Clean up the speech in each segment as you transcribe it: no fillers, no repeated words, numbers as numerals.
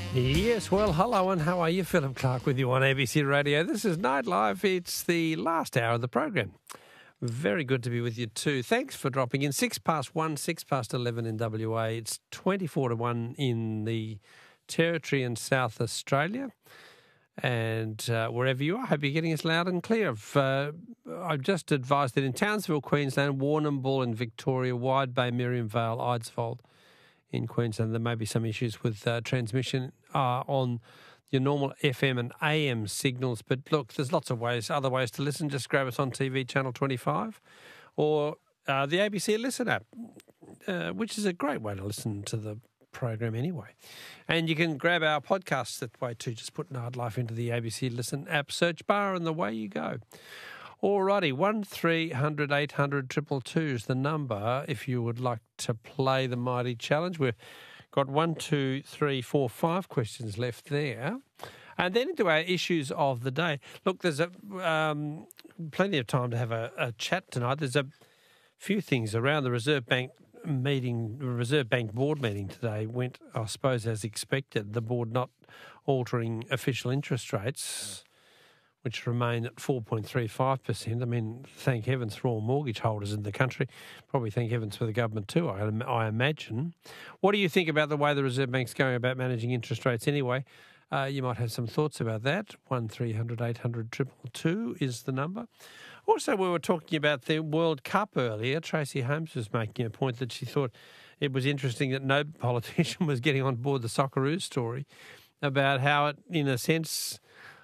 Yes, well, hello and how are you? Philip Clark with you on ABC Radio. This is Nightlife. It's the last hour of the program. Very good to be with you too. Thanks for dropping in. 1:06, 11 in WA. It's 24-1 in the Territory in South Australia. And wherever you are, I hope you're getting us loud and clear. I've just advised that in Townsville, Queensland, Warrnambool in Victoria, Wide Bay, Miriam Vale, Eidsvold in Queensland, there may be some issues with transmission on your normal FM and AM signals. But look, there's lots of other ways to listen. Just grab us on TV, Channel 25, or the ABC Listen app, which is a great way to listen to the program anyway. And you can grab our podcasts that way too. Just put Nightlife into the ABC Listen app search bar and away you go. Alrighty, 1300 800 222 is the number if you would like to play the Mighty Challenge. We've got 1, 2, 3, 4, 5 questions left there. And then into our issues of the day. Look, there's plenty of time to have a chat tonight. There's a few things around. The Reserve Bank board meeting today went, I suppose, as expected. The board not altering official interest rates, which remain at 4.35%. I mean, thank heavens for all mortgage holders in the country. Probably thank heavens for the government too, I imagine. What do you think about the way the Reserve Bank's going about managing interest rates anyway? You might have some thoughts about that. 1300 800 222 is the number. Also, we were talking about the World Cup earlier. Tracy Holmes was making a point that she thought it was interesting that no politician was getting on board the Socceroos story about how it, in a sense,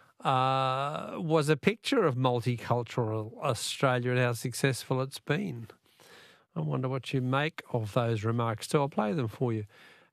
was a picture of multicultural Australia and how successful it's been. I wonder what you make of those remarks. So I'll play them for you.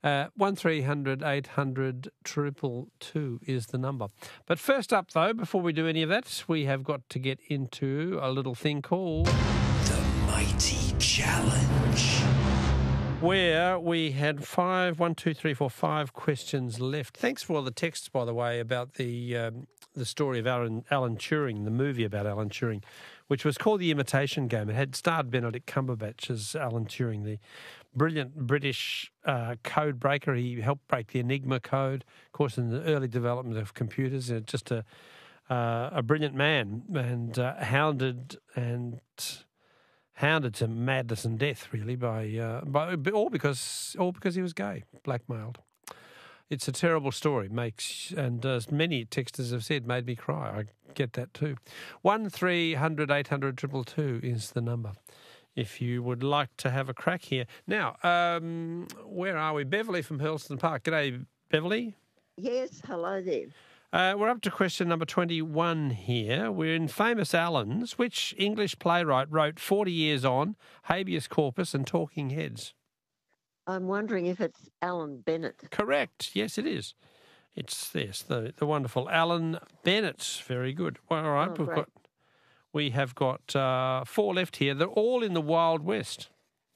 1300 800 222 is the number. But first up, though, before we do any of that, we have got to get into a little thing called The Mighty Challenge, where we had 5 questions left. Thanks for all the texts, by the way, about the story of Alan Turing, the movie about Alan Turing, which was called The Imitation Game. It had starred Benedict Cumberbatch as Alan Turing, the brilliant British code breaker. He helped break the Enigma code, of course, in the early development of computers. Just a brilliant man, and hounded to madness and death, really, by all because he was gay, blackmailed. It's a terrible story. And as many texters have said, made me cry. I get that too. 1300 800 222 is the number if you would like to have a crack here. Now, where are we? Beverly from Hurlston Park. G'day, Beverly. Yes, hello there. We're up to question number 21 here. We're in Famous Allens. Which English playwright wrote 40 Years On, Habeas Corpus and Talking Heads? I'm wondering if it's Alan Bennett. Correct. Yes, it is. It's the wonderful Alan Bennett. Very good. Well, all right, we have got 4 left here. They're all in the Wild West.